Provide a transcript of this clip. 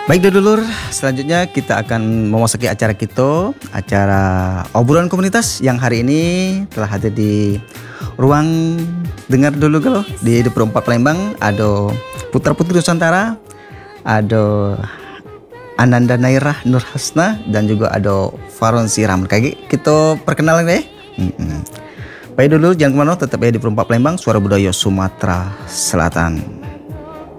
Baik dulur, selanjutnya kita akan memasuki acara kita, acara obrolan komunitas yang hari ini telah hadir di ruang dengar dulu kalau di 24 Palembang. Ada Putra Putri Nusantara, ada Ananda Nairah Nur Hasna, dan juga ada Faron Siram. Kayak kita perkenalan deh. Baik dulu, jangan kemana, tetap ya di 24 Palembang, suara budaya Sumatera Selatan.